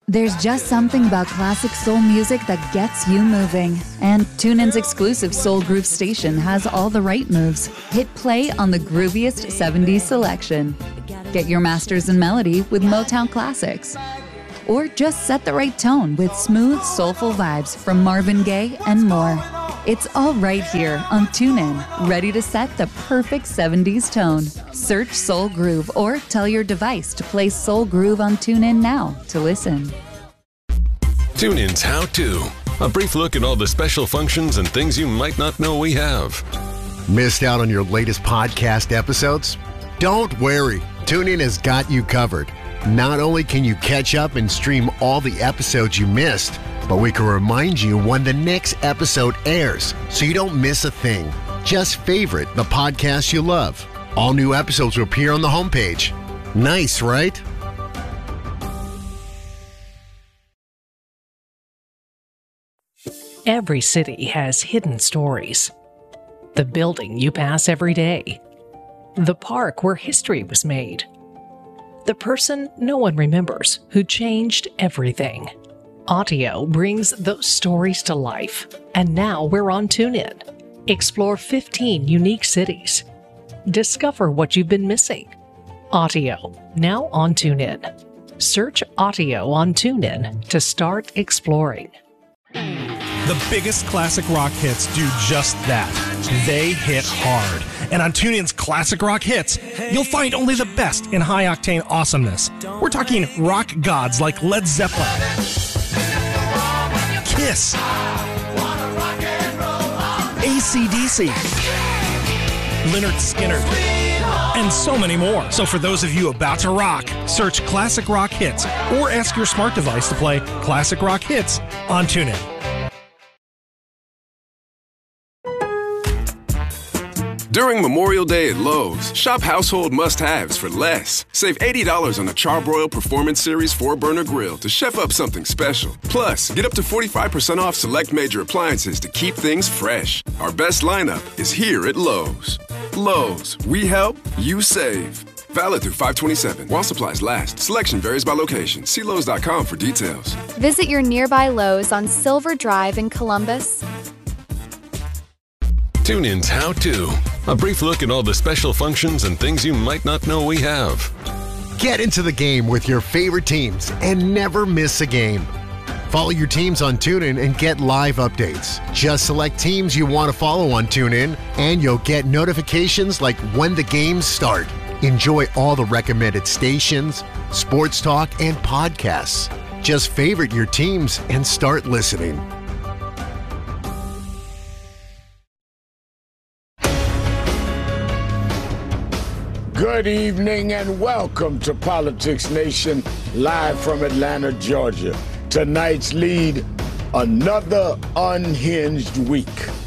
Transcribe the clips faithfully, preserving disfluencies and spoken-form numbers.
There's just something about classic soul music that gets you moving. And TuneIn's exclusive Soul Groove station has all the right moves. Hit play on the grooviest seventies selection. Get your masters in melody with Motown classics. Or just set the right tone with smooth, soulful vibes from Marvin Gaye and more. It's all right here on TuneIn, ready to set the perfect seventies tone. Search Soul Groove or tell your device to play Soul Groove on TuneIn now to listen. TuneIn's How To. A brief look at all the special functions and things you might not know we have. Missed out on your latest podcast episodes? Don't worry. TuneIn has got you covered. Not only can you catch up and stream all the episodes you missed, but we can remind you when the next episode airs so you don't miss a thing. Just favorite the podcast you love. All new episodes will appear on the homepage. Nice, right? Every city has hidden stories. The building you pass every day. The park where history was made. The person no one remembers who changed everything. Audio brings those stories to life, and now we're on TuneIn. Explore fifteen unique cities. Discover what you've been missing. Audio, now on TuneIn. Search Audio on TuneIn to start exploring. The biggest classic rock hits do just that. They hit hard. And on TuneIn's Classic Rock Hits, you'll find only the best in high-octane awesomeness. We're talking rock gods like Led Zeppelin, Kiss, A C D C, Lynyrd Skynyrd, and so many more. So for those of you about to rock, search Classic Rock Hits or ask your smart device to play Classic Rock Hits on TuneIn. During Memorial Day at Lowe's, shop household must-haves for less. Save eighty dollars on a Charbroil Performance Series four burner grill to chef up something special. Plus, get up to forty-five percent off select major appliances to keep things fresh. Our best lineup is here at Lowe's. Lowe's, we help, you save. Valid through five twenty-seven. While supplies last. Selection varies by location. See Lowe's dot com for details. Visit your nearby Lowe's on Silver Drive in Columbus. TuneIn's How To. A brief look at all the special functions and things you might not know we have. Get into the game with your favorite teams and never miss a game. Follow your teams on TuneIn and get live updates. Just select teams you want to follow on TuneIn, and you'll get notifications like when the games start. Enjoy all the recommended stations, sports talk, and podcasts. Just favorite your teams and start listening. Good evening and welcome to Politics Nation, live from Atlanta, Georgia. Tonight's lead, another unhinged week.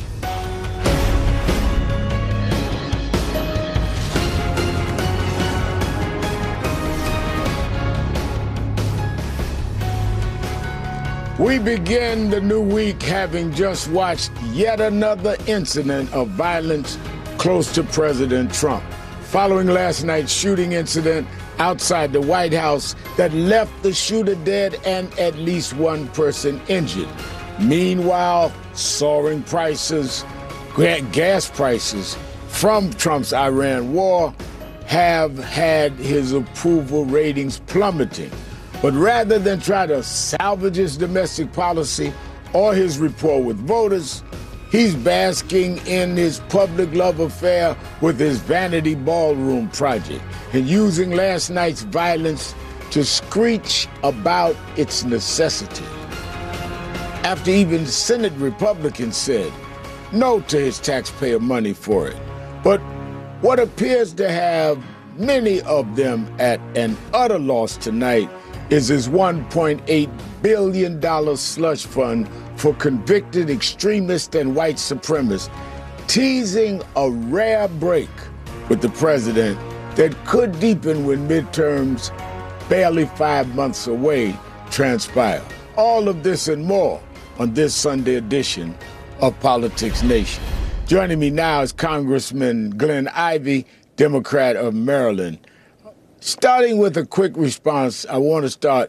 We begin the new week having just watched yet another incident of violence close to President Trump, following last night's shooting incident outside the White House that left the shooter dead and at least one person injured. Meanwhile, soaring prices, gas prices from Trump's Iran war have had his approval ratings plummeting. But rather than try to salvage his domestic policy or his rapport with voters, he's basking in his public love affair with his vanity ballroom project and using last night's violence to screech about its necessity. After even Senate Republicans said no to his taxpayer money for it. But what appears to have many of them at an utter loss tonight is his one point eight billion dollars slush fund for convicted extremists and white supremacists, teasing a rare break with the president that could deepen when midterms, barely five months away, transpire. All of this and more on this Sunday edition of Politics Nation. Joining me now is Congressman Glenn Ivey, Democrat of Maryland. Starting with a quick response, I want to start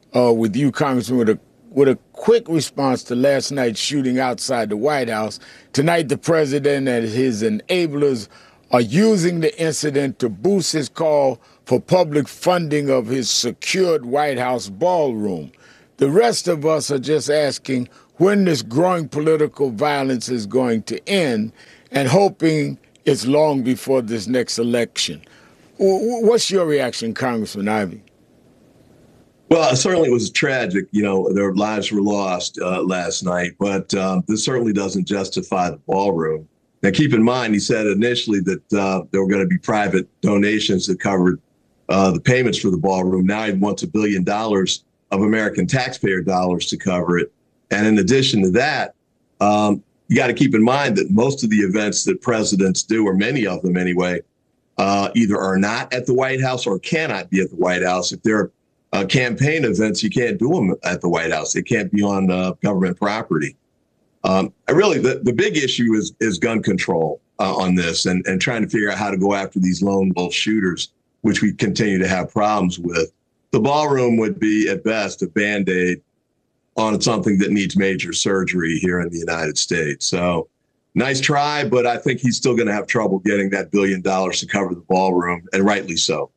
uh, with you, Congressman, with a with a quick response to last night's shooting outside the White House. Tonight, the president and his enablers are using the incident to boost his call for public funding of his secured White House ballroom. The rest of us are just asking when this growing political violence is going to end and hoping it's long before this next election. What's your reaction, Congressman Ivey? Well, certainly it was tragic. You know, their lives were lost uh, last night, but um, this certainly doesn't justify the ballroom. Now, keep in mind, he said initially that uh, there were going to be private donations that covered uh, the payments for the ballroom. Now he wants a billion dollars of American taxpayer dollars to cover it. And in addition to that, um, you got to keep in mind that most of the events that presidents do, or many of them anyway, uh, either are not at the White House or cannot be at the White House. If they're Uh, campaign events, you can't do them at the White House. They can't be on uh, government property. Um, I really, the, the big issue is is gun control uh, on this and, and trying to figure out how to go after these lone wolf shooters, which we continue to have problems with. The ballroom would be, at best, a Band-Aid on something that needs major surgery here in the United States. So nice try, but I think he's still going to have trouble getting that billion dollars to cover the ballroom, and rightly so.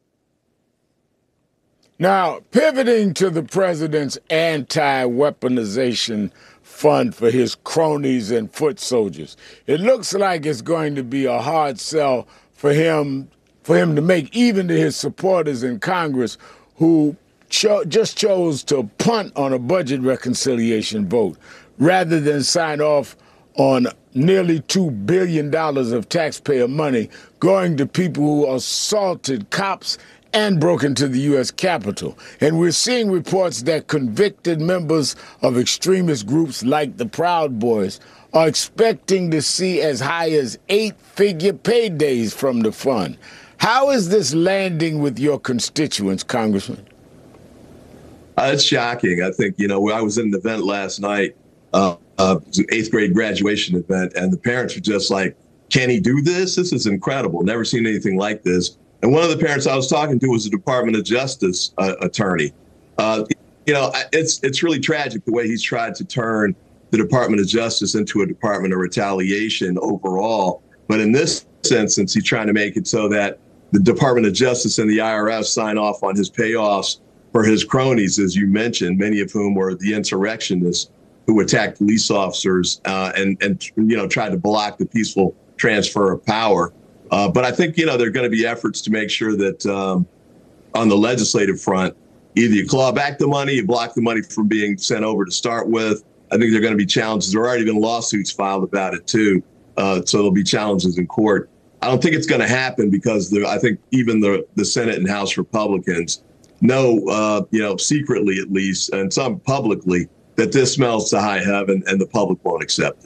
Now, pivoting to the president's anti-weaponization fund for his cronies and foot soldiers, it looks like it's going to be a hard sell for him for him to make, even to his supporters in Congress who cho- just chose to punt on a budget reconciliation vote rather than sign off on nearly two billion dollars of taxpayer money going to people who assaulted cops and broke into the U S Capitol. And we're seeing reports that convicted members of extremist groups like the Proud Boys are expecting to see as high as eight-figure paydays from the fund. How is this landing with your constituents, Congressman? Uh, it's shocking. I think, you know, I was in an event last night, uh, uh, it was an eighth grade graduation event, and the parents were just like, can he do this? This is incredible. Never seen anything like this. And one of the parents I was talking to was a Department of Justice uh, attorney. Uh, you know, it's it's really tragic the way he's tried to turn the Department of Justice into a department of retaliation overall. But in this instance, he's trying to make it so that the Department of Justice and the I R S sign off on his payoffs for his cronies, as you mentioned, many of whom were the insurrectionists who attacked police officers uh, and, and, you know, tried to block the peaceful transfer of power. Uh, but I think, you know, there are going to be efforts to make sure that um, on the legislative front, either you claw back the money, you block the money from being sent over to start with. I think there are going to be challenges. There have already been lawsuits filed about it, too. Uh, so there'll be challenges in court. I don't think it's going to happen because there, I think even the, the Senate and House Republicans know, uh, you know, secretly at least, and some publicly, that this smells to high heaven and the public won't accept it.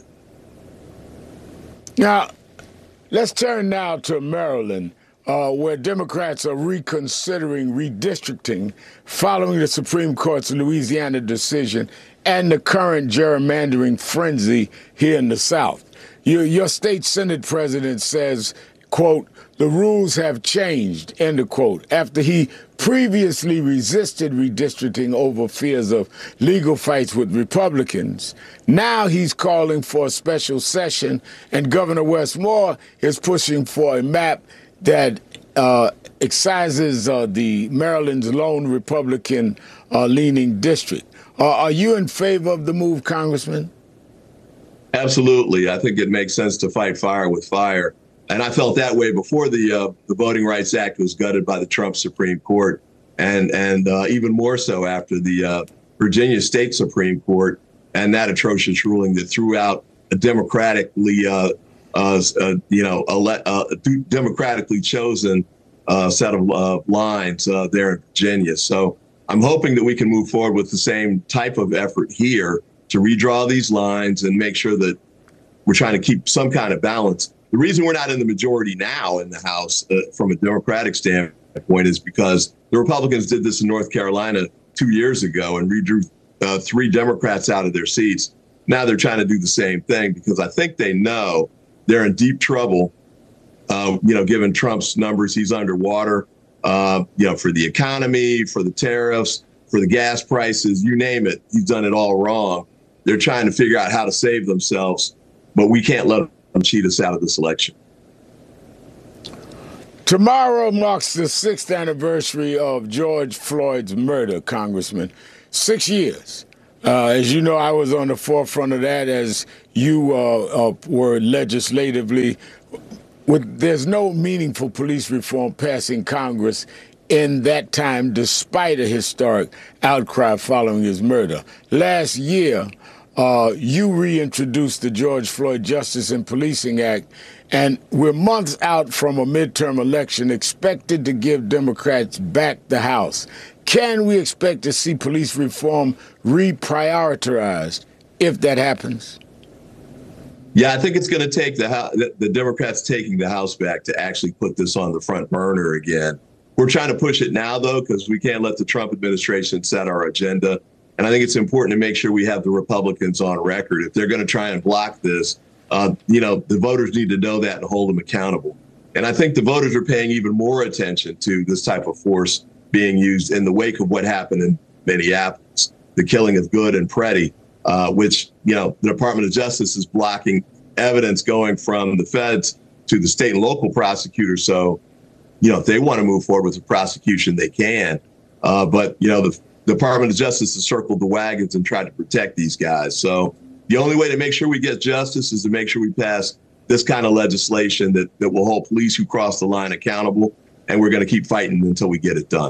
Now, let's turn now to Maryland, uh, where Democrats are reconsidering redistricting following the Supreme Court's Louisiana decision and the current gerrymandering frenzy here in the South. Your, your state Senate president says, quote, the rules have changed, end of quote, after he previously resisted redistricting over fears of legal fights with Republicans. Now he's calling for a special session, and Governor Wes Moore is pushing for a map that uh, excises uh, the Maryland's lone Republican-leaning uh, district. Uh, are you in favor of the move, Congressman? Absolutely. I think it makes sense to fight fire with fire. And I felt that way before the uh, the Voting Rights Act was gutted by the Trump Supreme Court, and and uh, even more so after the uh, Virginia State Supreme Court and that atrocious ruling that threw out a democratically, uh, uh, uh, you know, ele- uh, democratically chosen uh, set of uh, lines uh, there in Virginia. So I'm hoping that we can move forward with the same type of effort here to redraw these lines and make sure that we're trying to keep some kind of balance. The reason we're not in the majority now in the House uh, from a Democratic standpoint is because the Republicans did this in North Carolina two years ago and redrew uh, three Democrats out of their seats. Now they're trying to do the same thing because I think they know they're in deep trouble. Uh, you know, given Trump's numbers, he's underwater, uh, you know, for the economy, for the tariffs. for the gas prices, you name it. He's done it all wrong. They're trying to figure out how to save themselves, but we can't let them cheat us out of this election. Tomorrow marks the sixth anniversary of George Floyd's murder, Congressman. Six years. Uh, as you know, I was on the forefront of that as you uh, uh, were legislatively. With, there's no meaningful police reform passing Congress in that time, despite a historic outcry following his murder. Last year, uh, you reintroduced the George Floyd Justice and Policing Act, and we're months out from a midterm election expected to give Democrats back the House. Can we expect to see police reform reprioritized if that happens? Yeah, I think it's going to take the, the Democrats taking the House back to actually put this on the front burner again. We're trying to push it now, though, because we can't let the Trump administration set our agenda. And I think it's important to make sure we have the Republicans on record. If they're going to try and block this, uh, you know, the voters need to know that and hold them accountable. And I think the voters are paying even more attention to this type of force being used in the wake of what happened in Minneapolis, the killing of Good and Preddy, uh, which, you know, the Department of Justice is blocking evidence going from the feds to the state and local prosecutors. So, you know, if they want to move forward with the prosecution, they can. Uh, but, you know, the Department of Justice has circled the wagons and tried to protect these guys. So the only way to make sure we get justice is to make sure we pass this kind of legislation that, that will hold police who cross the line accountable. And we're going to keep fighting until we get it done.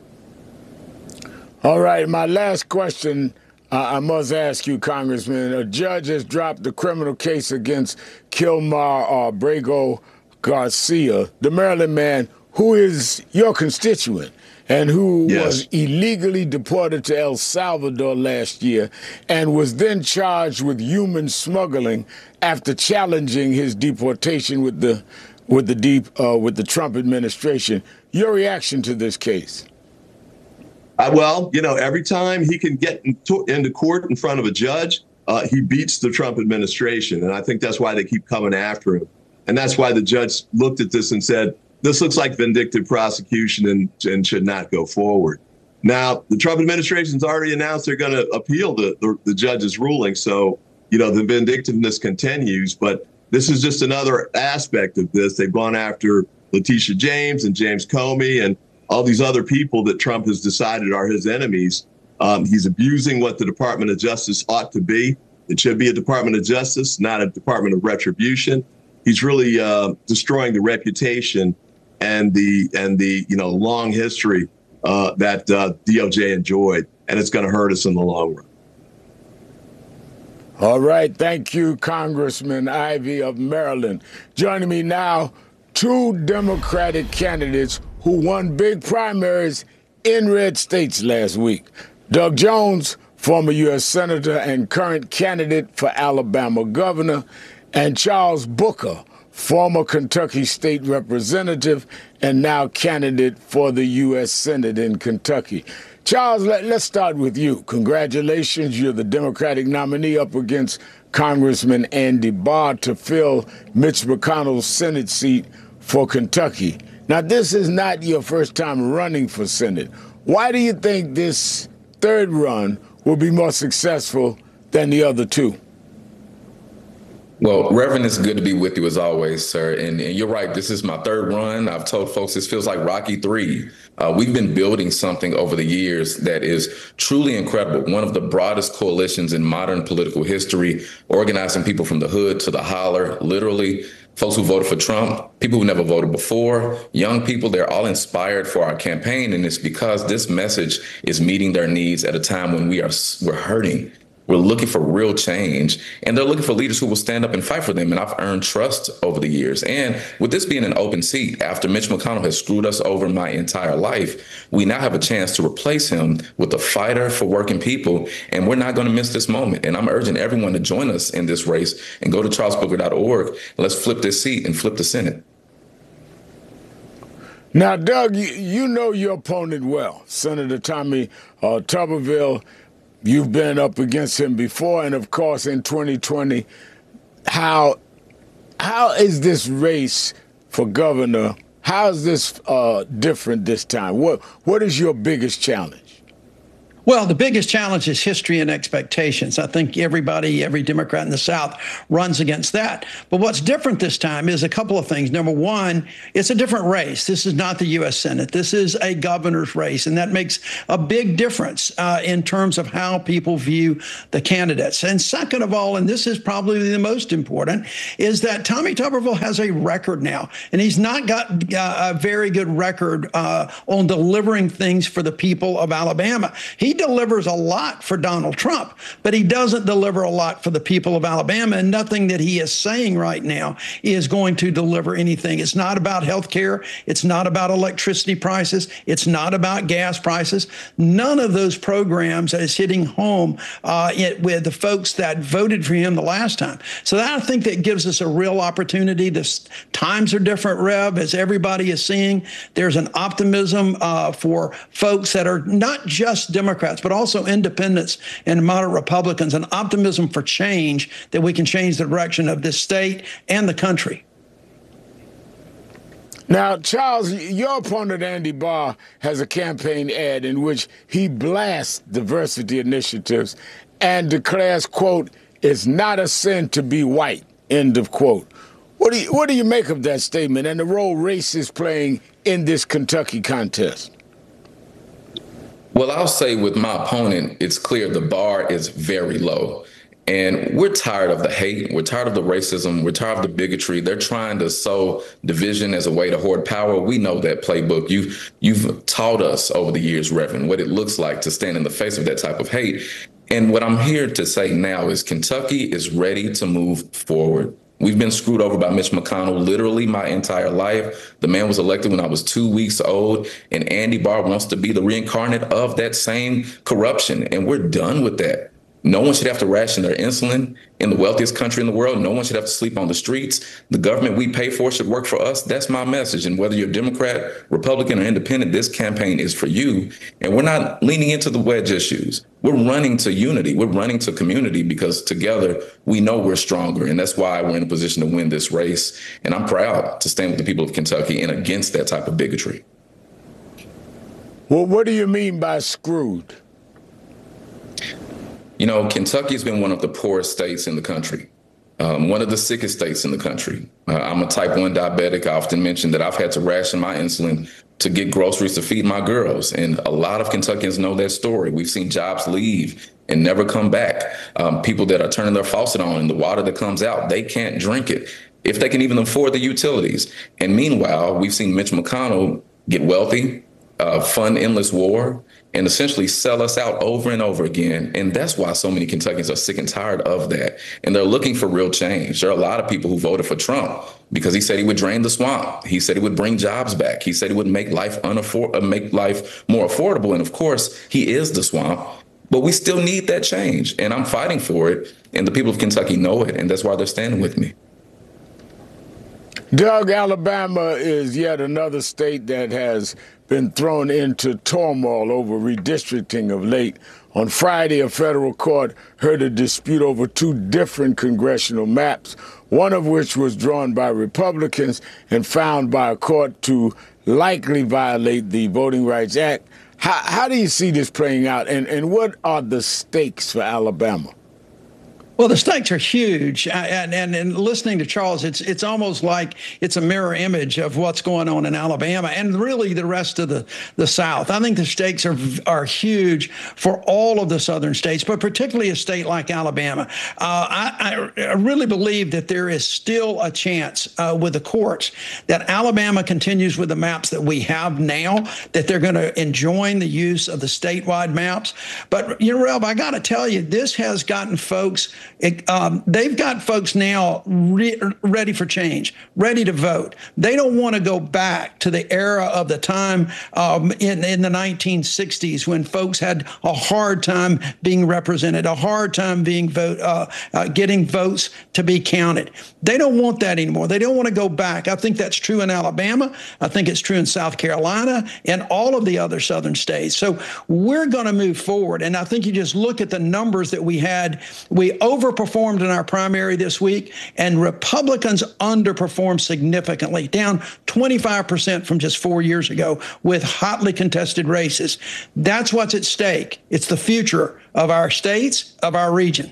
All right. My last question, uh, I must ask you, Congressman. A judge has dropped the criminal case against Kilmar uh, Brego Garcia, the Maryland man who is your constituent and who yes. was illegally deported to El Salvador last year and was then charged with human smuggling after challenging his deportation with the with the deep uh, with the Trump administration. Your reaction to this case? Uh, well, you know, every time he can get into, into court in front of a judge, uh, he beats the Trump administration. And I think that's why they keep coming after him. And that's why the judge looked at this and said, this looks like vindictive prosecution and, and should not go forward. Now, the Trump administration's already announced they're going to appeal the, the, the judge's ruling. So, you know, the vindictiveness continues. But this is just another aspect of this. They've gone after Letitia James and James Comey and all these other people that Trump has decided are his enemies. Um, he's abusing what the Department of Justice ought to be. It should be a Department of Justice, not a Department of Retribution. He's really uh, destroying the reputation and the and the you know long history uh, that uh, D O J enjoyed, and it's going to hurt us in the long run. All right, thank you, Congressman Ivey of Maryland. Joining me now, two Democratic candidates who won big primaries in red states last week. Doug Jones, former U S Senator and current candidate for Alabama governor, and Charles Booker, former Kentucky state representative and now candidate for the U S Senate in Kentucky. Charles, let, let's start with you. Congratulations. You're the Democratic nominee up against Congressman Andy Barr to fill Mitch McConnell's Senate seat for Kentucky. Now, this is not your first time running for Senate. Why do you think this third run will be more successful than the other two? Well, Reverend, it's good to be with you as always, sir. And, and you're right. This is my third run. I've told folks this feels like Rocky three. Uh, we've been building something over the years that is truly incredible. One of the broadest coalitions in modern political history, organizing people from the hood to the holler, literally. Folks who voted for Trump, people who never voted before, young people, they're all inspired for our campaign. And it's because this message is meeting their needs at a time when we are we're hurting. We're looking for real change, and they're looking for leaders who will stand up and fight for them. And I've earned trust over the years. And with this being an open seat, after Mitch McConnell has screwed us over my entire life, we now have a chance to replace him with a fighter for working people. And we're not going to miss this moment. And I'm urging everyone to join us in this race and go to charles booker dot org. Let's flip this seat and flip the Senate. Now, Doug, you, you know your opponent well, Senator Tommy uh, Tuberville. You've been up against him before, and of course in twenty twenty. How how is this race for governor? How is this uh, different this time? What what is your biggest challenge? Well, the biggest challenge is history and expectations. I think everybody, every Democrat in the South runs against that. But what's different this time is a couple of things. Number one, it's a different race. This is not the U S Senate. This is a governor's race, and that makes a big difference uh, in terms of how people view the candidates. And second of all, and this is probably the most important, is that Tommy Tuberville has a record now, and he's not got uh, a very good record uh, on delivering things for the people of Alabama. He delivers a lot for Donald Trump, but he doesn't deliver a lot for the people of Alabama, and nothing that he is saying right now is going to deliver anything. It's not about health care. It's not about electricity prices. It's not about gas prices. None of those programs is hitting home uh, it, with the folks that voted for him the last time. So that, I think that gives us a real opportunity. The times are different, Rev, as everybody is seeing. There's an optimism uh, for folks that are not just Democrats, but also independents and moderate Republicans, an optimism for change, that we can change the direction of this state and the country. Now, Charles, your opponent, Andy Barr, has a campaign ad in which he blasts diversity initiatives and declares, quote, "It's not a sin to be white," end of quote. What do you, what do you make of that statement and the role race is playing in this Kentucky contest? Well, I'll say with my opponent, it's clear the bar is very low. And we're tired of the hate. We're tired of the racism. We're tired of the bigotry. They're trying to sow division as a way to hoard power. We know that playbook. You've, you've taught us over the years, Reverend, what it looks like to stand in the face of that type of hate. And what I'm here to say now is Kentucky is ready to move forward. We've been screwed over by Mitch McConnell literally my entire life. The man was elected when I was two weeks old, and Andy Barr wants to be the reincarnate of that same corruption, and we're done with that. No one should have to ration their insulin in the wealthiest country in the world. No one should have to sleep on the streets. The government we pay for should work for us. That's my message. And whether you're Democrat, Republican, or independent, this campaign is for you. And we're not leaning into the wedge issues. We're running to unity. We're running to community because together we know we're stronger. And that's why we're in a position to win this race. And I'm proud to stand with the people of Kentucky and against that type of bigotry. Well, what do you mean by screwed? You know, Kentucky has been one of the poorest states in the country, um, one of the sickest states in the country. Uh, I'm a type one diabetic. I often mention that I've had to ration my insulin to get groceries to feed my girls. And a lot of Kentuckians know that story. We've seen jobs leave and never come back. Um, people that are turning their faucet on and the water that comes out, they can't drink it if they can even afford the utilities. And meanwhile, we've seen Mitch McConnell get wealthy, uh, fund endless war, and essentially sell us out over and over again. And that's why so many Kentuckians are sick and tired of that. And they're looking for real change. There are a lot of people who voted for Trump because he said he would drain the swamp. He said he would bring jobs back. He said he would make life unafford- uh, make life more affordable. And of course, he is the swamp. But we still need that change. And I'm fighting for it. And the people of Kentucky know it. And that's why they're standing with me. Doug, Alabama is yet another state that has been thrown into turmoil over redistricting of late. On Friday, a federal court heard a dispute over two different congressional maps, one of which was drawn by Republicans and found by a court to likely violate the Voting Rights Act. How, how do you see this playing out, and, and what are the stakes for Alabama? Well, the stakes are huge, and, and, and listening to Charles, it's it's almost like it's a mirror image of what's going on in Alabama and really the rest of the, the South. I think the stakes are are huge for all of the southern states, but particularly a state like Alabama. Uh, I, I really believe that there is still a chance uh, with the courts that Alabama continues with the maps that we have now, that they're going to enjoin the use of the statewide maps. But, you know, Rev, I got to tell you, this has gotten folks It, um, they've got folks now re- ready for change, ready to vote. They don't want to go back to the era of the time um, in, in the nineteen sixties when folks had a hard time being represented, a hard time being vote, uh, uh, getting votes to be counted. They don't want that anymore. They don't want to go back. I think that's true in Alabama. I think it's true in South Carolina and all of the other southern states. So we're going to move forward. And I think you just look at the numbers that we had. We over overperformed in our primary this week, and Republicans underperformed significantly, down twenty-five percent from just four years ago with hotly contested races. That's what's at stake. It's the future of our states, of our region.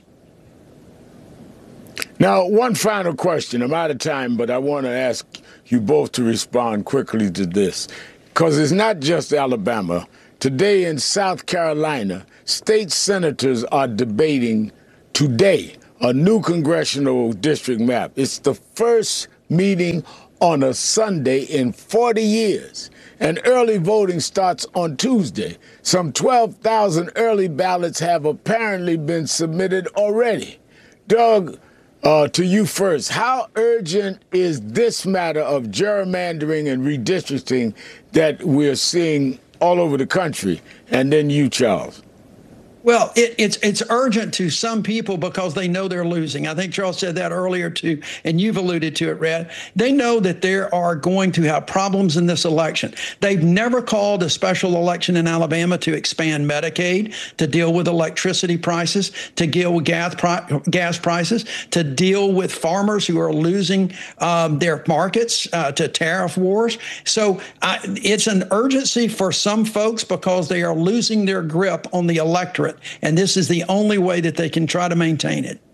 Now, one final question. I'm out of time, but I want to ask you both to respond quickly to this, because it's not just Alabama. Today in South Carolina, state senators are debating today a new congressional district map. It's the first meeting on a Sunday in forty years. And early voting starts on Tuesday. Some twelve thousand early ballots have apparently been submitted already. Doug, uh, to you first. How urgent is this matter of gerrymandering and redistricting that we're seeing all over the country? And then you, Charles. Well, it, it's it's urgent to some people because they know they're losing. I think Charles said that earlier too, and you've alluded to it, Red. They know that they are going to have problems in this election. They've never called a special election in Alabama to expand Medicaid, to deal with electricity prices, to deal with gas, pri- gas prices, to deal with farmers who are losing um, their markets uh, to tariff wars. So uh, it's an urgency for some folks because they are losing their grip on the electorate. And this is the only way that they can try to maintain it.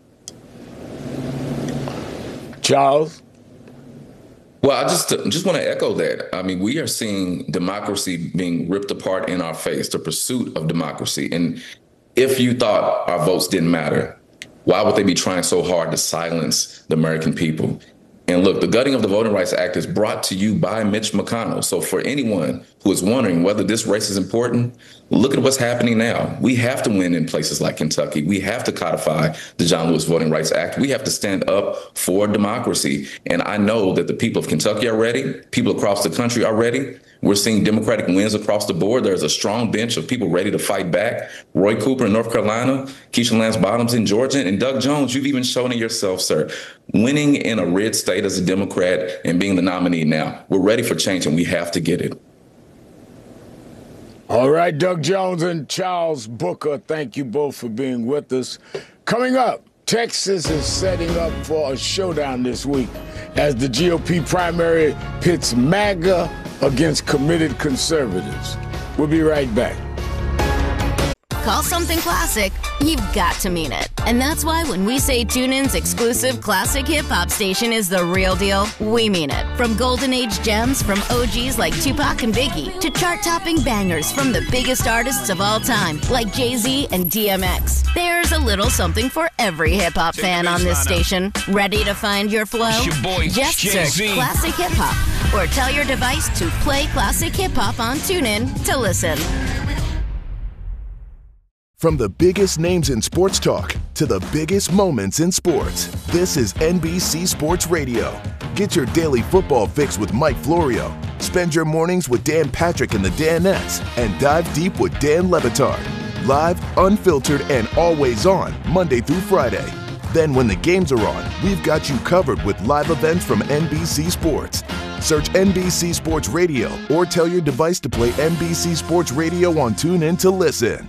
Charles? Well, I just just want to echo that. I mean, we are seeing democracy being ripped apart in our face, the pursuit of democracy. And if you thought our votes didn't matter, why would they be trying so hard to silence the American people? And look, the gutting of the Voting Rights Act is brought to you by Mitch McConnell. So for anyone who is wondering whether this race is important, look at what's happening now. We have to win in places like Kentucky. We have to codify the John Lewis Voting Rights Act. We have to stand up for democracy. And I know that the people of Kentucky are ready. People across the country are ready. We're seeing Democratic wins across the board. There's a strong bench of people ready to fight back. Roy Cooper in North Carolina, Keisha Lance Bottoms in Georgia, and Doug Jones, you've even shown it yourself, sir. Winning in a red state as a Democrat and being the nominee now. We're ready for change, and we have to get it. All right, Doug Jones and Charles Booker, thank you both for being with us. Coming up, Texas is setting up for a showdown this week as the G O P primary pits MAGA against committed conservatives. We'll be right back. Call something classic, you've got to mean it. And that's why when we say TuneIn's exclusive classic hip-hop station is the real deal, we mean it. From golden age gems from O Gs like Tupac and Biggie to chart-topping bangers from the biggest artists of all time like Jay-Z and D M X. There's a little something for every hip-hop fan on this station. Ready to find your flow? Your boy, Just search Classic Hip Hop or tell your device to play Classic Hip Hop on TuneIn to listen. From the biggest names in sports talk to the biggest moments in sports, this is N B C Sports Radio. Get your daily football fix with Mike Florio. Spend your mornings with Dan Patrick and the Danettes, and dive deep with Dan Le Batard. Live, unfiltered, and always on Monday through Friday. Then when the games are on, we've got you covered with live events from N B C Sports. Search N B C Sports Radio or tell your device to play N B C Sports Radio on TuneIn to listen.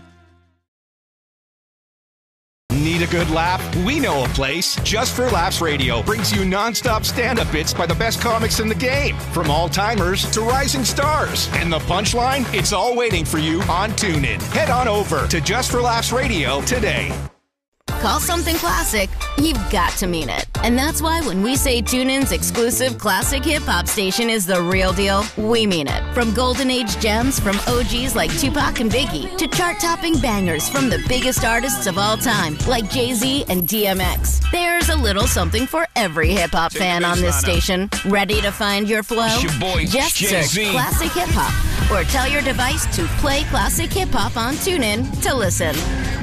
Need a good laugh? We know a place. Just for Laughs Radio brings you nonstop stand-up bits by the best comics in the game, from all-timers to rising stars. And the punchline? It's all waiting for you on TuneIn. Head on over to Just for Laughs Radio today. Call something classic, you've got to mean it. And that's why when we say TuneIn's exclusive classic hip-hop station is the real deal, we mean it. From golden age gems from O Gs like Tupac and Biggie to chart-topping bangers from the biggest artists of all time like Jay-Z and D M X. There's a little something for every hip-hop fan on this station. Ready to find your flow? Your boy, Just Jay-Z. search Classic Hip Hop or tell your device to play Classic Hip Hop on TuneIn to listen.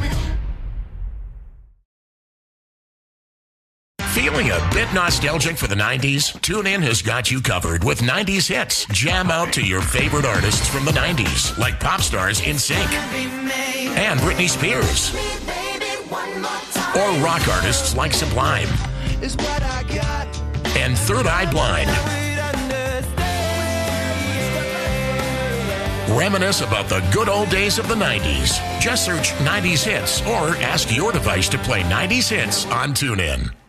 Feeling a bit nostalgic for the nineties? TuneIn has got you covered with nineties hits. Jam out to your favorite artists from the nineties, like pop stars In Sync and Britney Spears, or rock artists like Sublime and Third Eye Blind. Reminisce about the good old days of the nineties. Just search nineties Hits or ask your device to play nineties Hits on TuneIn.